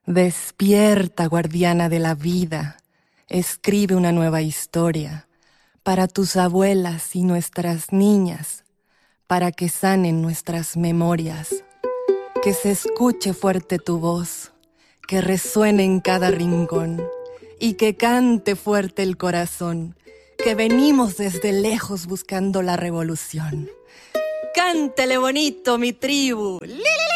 Despierta, guardiana de la vida, escribe una nueva historia para tus abuelas y nuestras niñas, para que sanen nuestras memorias, que se escuche fuerte tu voz, que resuene en cada rincón y que cante fuerte el corazón, que venimos desde lejos buscando la revolución. Cántele bonito, mi tribu. ¡Lili!